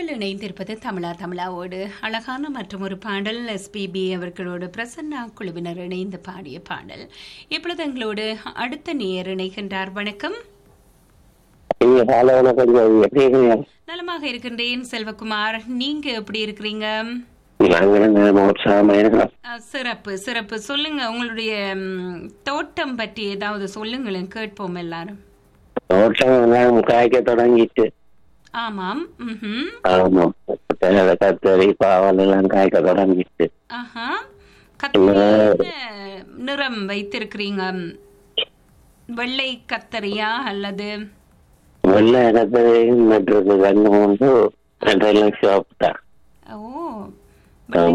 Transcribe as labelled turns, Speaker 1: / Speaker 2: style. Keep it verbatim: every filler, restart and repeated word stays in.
Speaker 1: நீங்கள் இணைந்திருப்பது தமிழா தமிழாவோடு அழகான மற்றும் ஒரு பாடல் எஸ்பிபி அவர்களோடு பிரசன்னா குழுவினர் இணைந்து பாடிய பாடல். இப்பொழுது எங்களோடு அடுத்த நேயர் இணைகின்றார். வணக்கம். நலமாக இருக்கின்றேன் செல்வகுமார், நீங்க எப்படி இருக்கிறீங்க? சிறப்பு சிறப்பு. சொல்லுங்க, உங்களுடைய தோட்டம் பற்றி ஏதாவது சொல்லுங்களேன், கேட்போம் எல்லாரும்.
Speaker 2: தோட்டம் காய்க்க தொடங்கிட்டு.
Speaker 1: ஆமாம்.
Speaker 2: ஆமாம், கத்தரி பாவல் எல்லாம் காய்க்க தொடங்கிட்டு.
Speaker 1: நிறம் வைத்திருக்கிறீங்க? வெள்ளை கத்தரியா அல்லது
Speaker 2: வெள்ளை கத்தரியும் நட்டு ரெண்டு மூன்று ரெண்டு லட்சம்.
Speaker 1: ஓ, வெள்ளை